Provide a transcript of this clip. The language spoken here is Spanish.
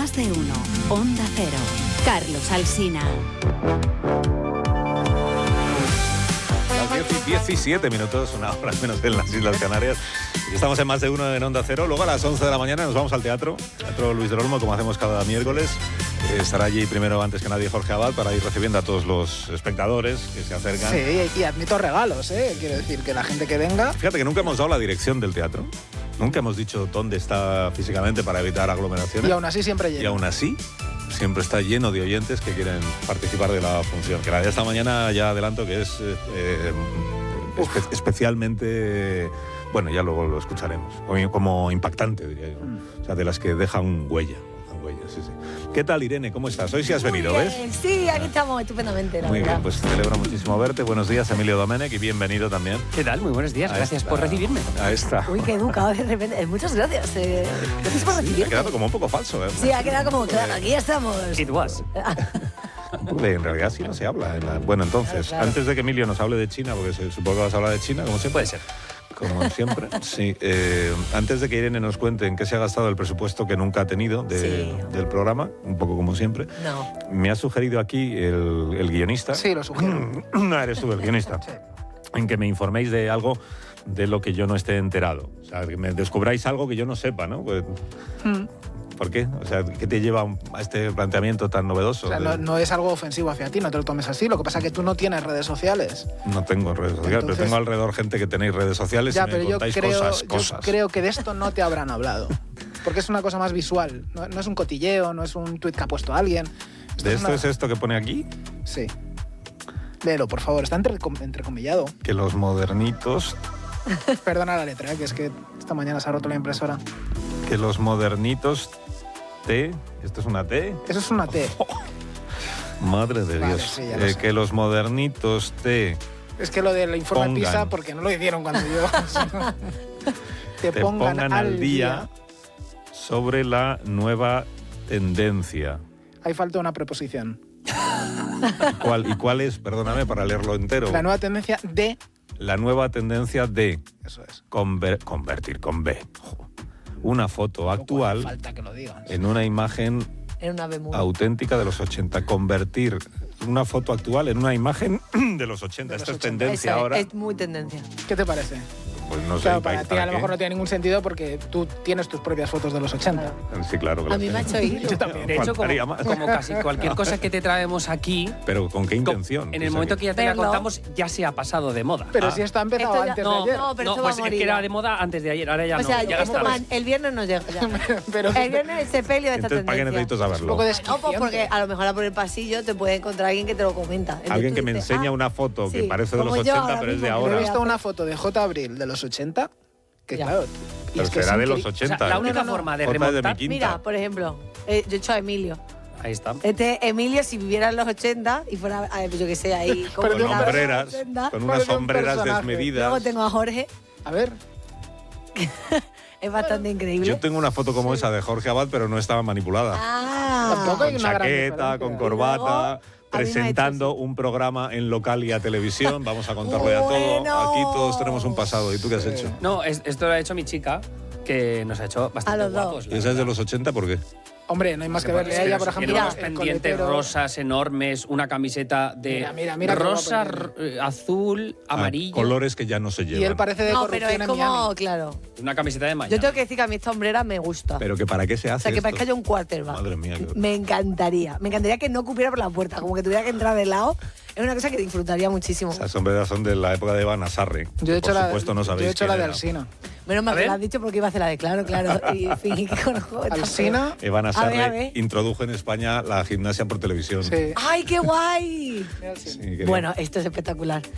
Más de uno. Onda Cero. Carlos Alsina. Las 10:17, una hora menos en las Islas Canarias. Y estamos en Más de uno en Onda Cero. Luego a las 11 de la mañana nos vamos al Teatro Luis del Olmo, como hacemos cada miércoles. Estará allí primero, antes que nadie, Jorge Abad, para ir recibiendo a todos los espectadores que se acercan. Sí, y admito regalos, quiero decir, que la gente que venga... Fíjate que nunca hemos dado la dirección del teatro. Nunca hemos dicho dónde está físicamente para evitar aglomeraciones. Y aún así siempre lleno. Y aún así siempre está lleno de oyentes que quieren participar de la función. Que la de esta mañana ya adelanto que es especialmente... Bueno, ya luego lo escucharemos. Como impactante, diría yo. O sea, de las que dejan huella. Sí. ¿Qué tal, Irene? ¿Cómo estás? Hoy sí has venido, bien, ¿ves? Sí, aquí estamos estupendamente. Muy bien, pues celebro muchísimo verte. Buenos días, Emilio Domenech, y bienvenido también. ¿Qué tal? Muy buenos días, gracias por recibirme. A esta. Uy, qué educado de repente. Muchas gracias. Gracias por recibirme. Ha quedado como un poco falso, ¿eh? Sí, ha quedado como, claro, aquí estamos. It was. En realidad sí no se habla. Bueno, entonces, claro. Antes de que Emilio nos hable de China, porque supongo que vas a hablar de China, como siempre. Puede ser. Como siempre, sí. Antes de que Irene nos cuente en qué se ha gastado el presupuesto que nunca ha tenido del programa, un poco como siempre, me ha sugerido aquí el guionista. Sí, lo sugiero. No eres tú el guionista. Sí. En que me informéis de algo de lo que yo no esté enterado. O sea, que me descubráis algo que yo no sepa, ¿no? Pues, ¿por qué? O sea, ¿qué te lleva a este planteamiento tan novedoso? O sea, no es algo ofensivo hacia ti, no te lo tomes así. Lo que pasa es que tú no tienes redes sociales. No tengo redes sociales, Entonces, pero tengo alrededor gente que tenéis redes sociales ya, y me pero contáis yo cosas. creo que de esto no te habrán hablado. Porque es una cosa más visual. No es un cotilleo, no es un tuit que ha puesto alguien. ¿Es esto que pone aquí? Sí. Léelo, por favor. Está entrecomillado. Que los modernitos... Perdona la letra, que es que esta mañana se ha roto la impresora. Que los modernitos ¿esto es una T? Eso es una T. Madre de Vale, Dios. sí, ya lo sé. Que los modernitos Es que lo del informe pongan. PISA, porque no lo hicieron cuando yo... te pongan al día sobre la nueva tendencia. Ahí falta una preposición. ¿Cuál es? Perdóname para leerlo entero. La nueva tendencia de... La nueva tendencia de Eso es. convertir con B. Una foto actual Falta que lo digas. en una imagen En una Bermuda. auténtica de los 80. Convertir una foto actual en una imagen de los 80. De los Esto es 80. tendencia Eso ahora. es muy tendencia. ¿Qué te parece? Pues no sé. Claro, para ti a lo qué? mejor no tiene ningún sentido porque tú tienes tus propias fotos de los 80. Sí, claro. Que A las mí me ha tengo. hecho ir. Yo también. De hecho, Faltaría más. como casi cualquier cosa que te traemos aquí, Pero ¿con qué intención? en el momento que ya te la Verlo. contamos, ya se ha pasado de moda. Pero si esto ha empezado Esto ya- antes no, de ayer. No, pero esto pues va a es que morir. era de moda antes de ayer, ahora ya O no. sea, ya esto está. el viernes nos llega ya. Pero El viernes se pelio de esta Entonces, ¿para qué tendencia. necesito un saberlo? poco No, pues desquiciante. porque a lo mejor por el pasillo te puede encontrar alguien que te lo comenta. Entonces Alguien tú que me dices, enseña una foto que sí, parece de como los yo 80, ahora pero es de mismo, Yo he ahora. visto una foto de J. Abril de los 80, que Ya. claro... y Pero es que será es de los increíble. 80. O sea, la única no. forma de J de mi remontar... quinta. Mira, por ejemplo, yo he hecho a Emilio. Ahí está. Emilio, si viviera en los 80 y fuera, yo que sé, ahí... como Pero Con de era hombreras, los 80. con unas Parece un sombreras personaje. desmedidas. Luego tengo a Jorge, A ver, es bastante increíble. Yo tengo una foto como esa de Jorge Abad, pero no estaba manipulada. Tampoco hay Con una gran chaqueta, diferencia. con Y corbata, luego, a mí me ha presentando hecho un programa en local y a televisión. Vamos a contarlo ya todo. Bueno. Aquí todos tenemos un pasado. ¿Y tú qué has hecho? No, esto lo ha hecho mi chica, que nos ha hecho bastante A los dos. guapos. ¿Y esa es de los 80 por qué? hombre, no hay más que verle a ella, por ejemplo, Tiene unos el pendientes coletero. rosas enormes, una camiseta de Mira qué rosa, guapo azul, amarillo. Colores que ya no se llevan. Y él parece de No, pero corrupción es en como, Miami. claro. Una camiseta de mañana. Yo tengo que decir que a mí esta hombrera me gusta. ¿Pero que para qué se hace O sea, que esto? parezca yo un quarterback. Madre mía. Me encantaría. Me encantaría que no cupiera por la puerta, como que tuviera que entrar de lado. Es una cosa que disfrutaría muchísimo. Esas sombreras son de la época de Iván Asarre. Yo he hecho por la, supuesto no yo sabéis he hecho quién la de era. Alsina. Menos mal A que ver. lo has dicho porque iba a hacer la de claro. Y fingí que conozco. Alsina. Iván A ver, Asarre a ver. introdujo en España la gimnasia por televisión. Sí. ¡Ay, qué guay! Sí, quería- Bueno, esto es espectacular.